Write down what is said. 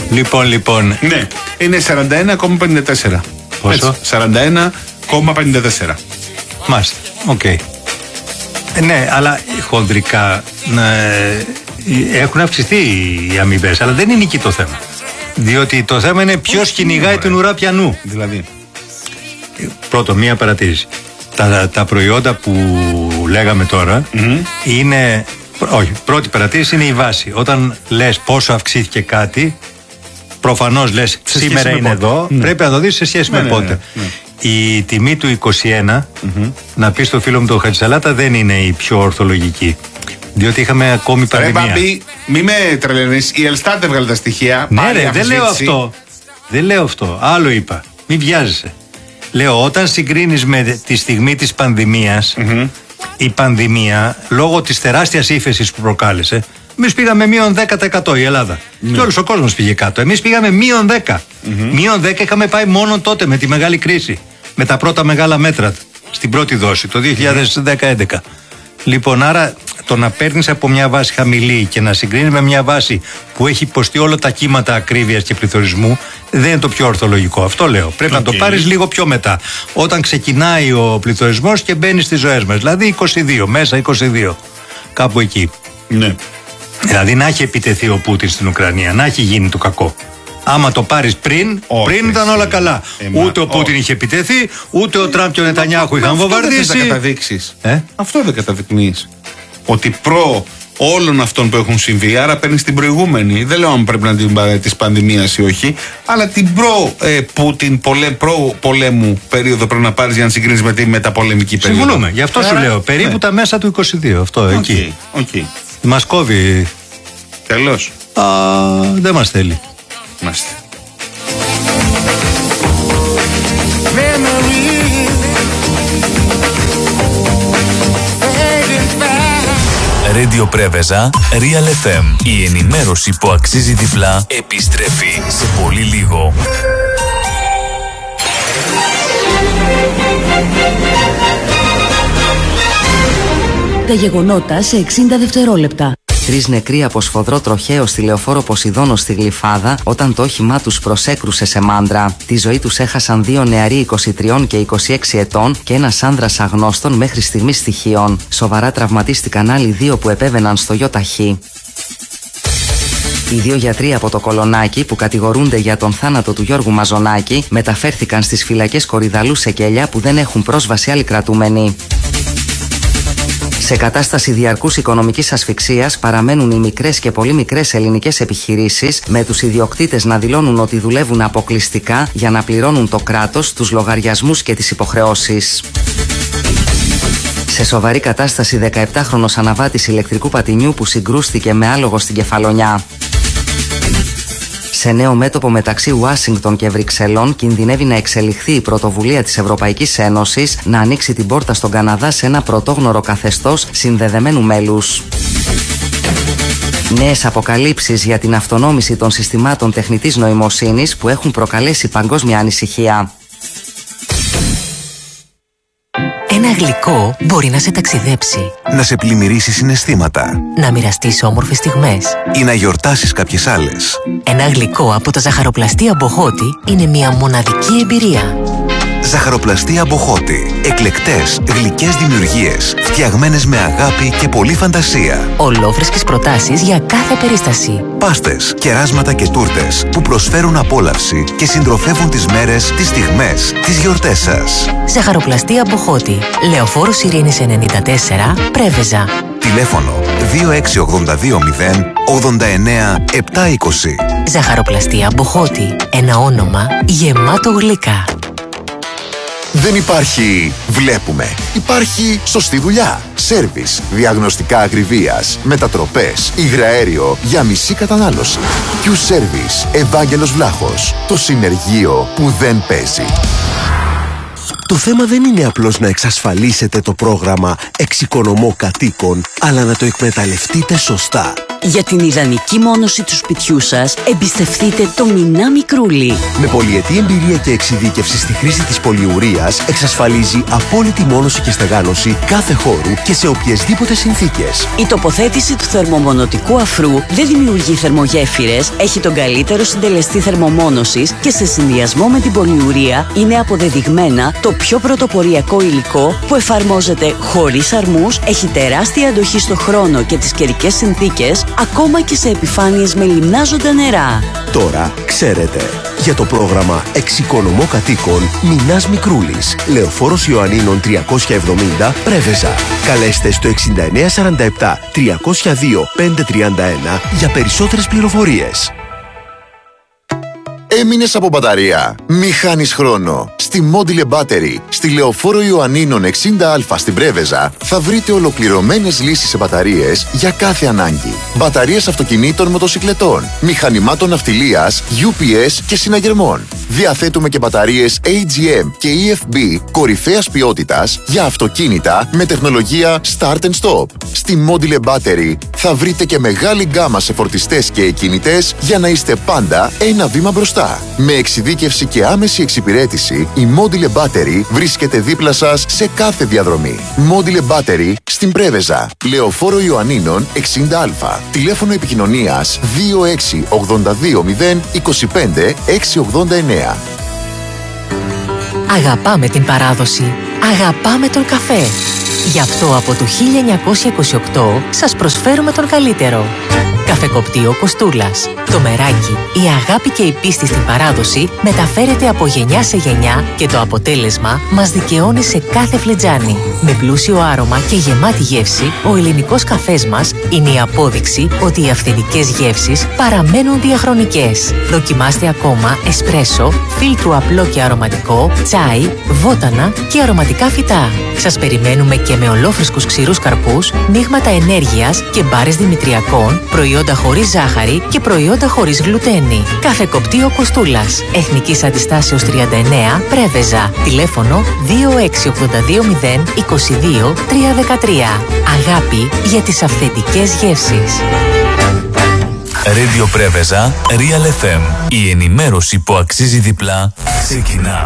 Λοιπόν. Ναι, είναι 41,54. Πόσο? 41,54. Μάλιστα, οκ. Ναι, αλλά χοντρικά έχουν αυξηθεί οι αμοιβές, αλλά δεν είναι εκεί το θέμα. Διότι το θέμα είναι ποιος κυνηγάει την ουρά πιανού. Δηλαδή. Πρώτο, μία παρατήρηση. Τα προϊόντα που λέγαμε τώρα είναι. Όχι, πρώτη παρατήρηση είναι η βάση. Όταν λες πόσο αυξήθηκε κάτι, προφανώς λες σήμερα είναι εδώ, πρέπει να το δεις σε σχέση με πότε. Η τιμή του 21, να πει στο φίλο μου τον Χατζησαλάτα, δεν είναι η πιο ορθολογική. Διότι είχαμε ακόμη πανδημία. Μη με τρελαίνεις, η Ελστάτ έβγαλε τα στοιχεία. Ναι, ρε, δεν λέω αυτό. Άλλο είπα. Μην βιάζεσαι. Λέω, όταν συγκρίνεις με τη στιγμή της πανδημίας, η πανδημία, λόγω της τεράστιας ύφεσης που προκάλεσε, εμείς πήγαμε -10% η Ελλάδα. Και όλος ο κόσμος πήγε κάτω. Εμείς πήγαμε -10. -10 είχαμε πάει μόνο τότε με τη μεγάλη κρίση. Με τα πρώτα μεγάλα μέτρα στην πρώτη δόση, το 2010-2011. Λοιπόν, άρα το να παίρνεις από μια βάση χαμηλή και να συγκρίνεις με μια βάση που έχει υποστεί όλα τα κύματα ακρίβειας και πληθωρισμού, δεν είναι το πιο ορθολογικό. Αυτό λέω. Πρέπει να το πάρεις λίγο πιο μετά. Όταν ξεκινάει ο πληθωρισμός και μπαίνει στις ζωές μας. Δηλαδή 22, μέσα 22. Κάπου εκεί. Ναι. Δηλαδή να έχει επιτεθεί ο Πούτιν στην Ουκρανία, να έχει γίνει το κακό. Άμα το πάρεις πριν ήταν όλα καλά. Ούτε ο Πούτιν είχε επιτεθεί, ούτε ο Τραμπ και ο Νετανιάχου είχαν βομβαρδίσει. Αυτό δεν καταδείξεις. Αυτό δεν καταδεικνύεις. Ότι προ όλων αυτών που έχουν συμβεί, άρα παίρνεις την προηγούμενη. Δεν λέω αν πρέπει να την της πανδημίας ή όχι, αλλά την προ-Πούτιν, προ-πολέμου περίοδο πρέπει να πάρεις για να συγκρίνεις με τη μεταπολεμική περίοδο. Συμφωνούμε. Γι' αυτό σου λέω. Περίπου τα μέσα του 22. Αυτό εκεί. Μας κόβει. Τέλος. Δεν μας θέλει. Μάλιστα. Radio Πρέβεζα, Real FM. Η ενημέρωση που αξίζει διπλά επιστρέφει σε πολύ λίγο. Τα γεγονότα σε 60 δευτερόλεπτα. 3 νεκροί από σφοδρό τροχαίο στη λεωφόρο Ποσειδώνο στη Γλυφάδα όταν το όχημά τους προσέκρουσε σε μάντρα. Τη ζωή τους έχασαν 2 νεαροί 23 και 26 ετών και ένας άνδρας αγνώστων μέχρι στιγμής στοιχείων. Σοβαρά τραυματίστηκαν άλλοι 2 που επέβαιναν στο ΙΧ. Οι 2 γιατροί από το Κολονάκι που κατηγορούνται για τον θάνατο του Γιώργου Μαζονάκη μεταφέρθηκαν στις φυλακές Κορυδαλού σε Κελιά που δεν έχουν πρόσβαση άλλοι κρατούμενοι. Σε κατάσταση διαρκούς οικονομικής ασφυξίας παραμένουν οι μικρές και πολύ μικρές ελληνικές επιχειρήσεις, με τους ιδιοκτήτες να δηλώνουν ότι δουλεύουν αποκλειστικά για να πληρώνουν το κράτος, τους λογαριασμούς και τις υποχρεώσεις. Σε σοβαρή κατάσταση 17χρονος αναβάτης ηλεκτρικού πατινιού που συγκρούστηκε με άλογο στην Κεφαλονιά. Σε νέο μέτωπο μεταξύ Ουάσιγκτον και Βρυξελών κινδυνεύει να εξελιχθεί η πρωτοβουλία της Ευρωπαϊκής Ένωσης να ανοίξει την πόρτα στον Καναδά σε ένα πρωτόγνωρο καθεστώς συνδεδεμένου μέλους. Νέες αποκαλύψεις για την αυτονόμηση των συστημάτων τεχνητής νοημοσύνης που έχουν προκαλέσει παγκόσμια ανησυχία. Ένα γλυκό μπορεί να σε ταξιδέψει, να σε πλημμυρίσει συναισθήματα, να μοιραστείς όμορφες στιγμές ή να γιορτάσεις κάποιες άλλες. Ένα γλυκό από τα ζαχαροπλαστεία Μποχώτη είναι μια μοναδική εμπειρία. Ζαχαροπλαστεία Μποχώτη. Εκλεκτές, γλυκές δημιουργίες, φτιαγμένες με αγάπη και πολλή φαντασία. Ολόφρεσκες προτάσεις για κάθε περίσταση. Πάστες, κεράσματα και τούρτες που προσφέρουν απόλαυση και συντροφεύουν τις μέρες, τις στιγμές, τις γιορτές σας. Ζαχαροπλαστεία Μποχώτη. Λεωφόρος Ειρήνης 94, Πρέβεζα. Τηλέφωνο 2682 89 720. Ζαχαροπλαστεία Μποχώτη. Ένα όνομα γεμάτο γλυκά. Δεν υπάρχει βλέπουμε. Υπάρχει σωστή δουλειά. Σέρβις, διαγνωστικά ακριβίας, μετατροπές, υγραέριο για μισή κατανάλωση. Q-Service, Ευάγγελος Βλάχος. Το συνεργείο που δεν παίζει. Το θέμα δεν είναι απλώς να εξασφαλίσετε το πρόγραμμα Εξοικονομώ Κατοίκων, αλλά να το εκμεταλλευτείτε σωστά. Για την ιδανική μόνωση του σπιτιού σας, εμπιστευτείτε το Μινά Μικρούλι. Με πολυετή εμπειρία και εξειδίκευση στη χρήση της πολυουρίας, εξασφαλίζει απόλυτη μόνωση και στεγάνωση κάθε χώρου και σε οποιασδήποτε συνθήκες. Η τοποθέτηση του θερμομονωτικού αφρού δεν δημιουργεί θερμογέφυρες, έχει τον καλύτερο συντελεστή θερμομόνωσης και σε συνδυασμό με την πολυουρία είναι αποδεδειγμένα το πιο πρωτοποριακό υλικό που εφαρμόζεται χωρίς αρμούς, έχει τεράστια αντοχή στο χρόνο και τις καιρικές συνθήκες, ακόμα και σε επιφάνειες με λιμνάζοντα νερά. Τώρα ξέρετε. Για το πρόγραμμα Εξοικονομώ Κατοίκων Μινάς Μικρούλης, Λεωφόρος Ιωαννίνων 370, Πρέβεζα. Καλέστε στο 6947 302 531 για περισσότερες πληροφορίες. Έμεινες από μπαταρία? Μη χάνεις χρόνο. Στη Module Battery, στη Λεωφόρο Ιωαννίνων 60Α στην Πρέβεζα, θα βρείτε ολοκληρωμένες λύσεις σε μπαταρίες για κάθε ανάγκη. Μπαταρίες αυτοκινήτων, μοτοσικλετών, μηχανημάτων ναυτιλίας, UPS και συναγερμών. Διαθέτουμε και μπαταρίες AGM και EFB κορυφαίας ποιότητας για αυτοκίνητα με τεχνολογία Start and Stop. Στη Module Battery θα βρείτε και μεγάλη γκάμα σε φορτιστές και εκκινητές για να είστε πάντα ένα βήμα μπροστά. Με εξειδίκευση και άμεση εξυπηρέτηση, η Module Battery βρίσκεται δίπλα σας σε κάθε διαδρομή. Module Battery στην Πρέβεζα, Λεωφόρο Ιωαννίνων 60Α. Τηλέφωνο επικοινωνίας 26820 25 689. Αγαπάμε την παράδοση. Αγαπάμε τον καφέ. Γι' αυτό από το 1928 σας προσφέρουμε τον καλύτερο. Καφεκοπτείο Κοστούλας. Το μεράκι, η αγάπη και η πίστη στην παράδοση μεταφέρεται από γενιά σε γενιά και το αποτέλεσμα μας δικαιώνει σε κάθε φλιτζάνι. Με πλούσιο άρωμα και γεμάτη γεύση, ο ελληνικός καφές μας είναι η απόδειξη ότι οι αυθεντικές γεύσεις παραμένουν διαχρονικές. Δοκιμάστε ακόμα εσπρέσο, φίλτρου απλό και αρωματικό, τσάι, βότανα και αρωματικά φυτά. Σας περιμένουμε και με ολόφρυσκους ξηρούς καρπούς, μείγματα ενέργειας και μπάρες δημητριακών, προϊόντα χωρίς ζάχαρη και προϊόντα χωρίς γλουτένη. Καφεκοπτείο Κοστούλας. Εθνικής Αντιστάσεως 39, Πρέβεζα. Τηλέφωνο 26820 22 313. Αγάπη για τις αυθεντικές γεύσεις. Radio Πρέβεζα, Real FM. Η ενημέρωση που αξίζει διπλά ξεκινά.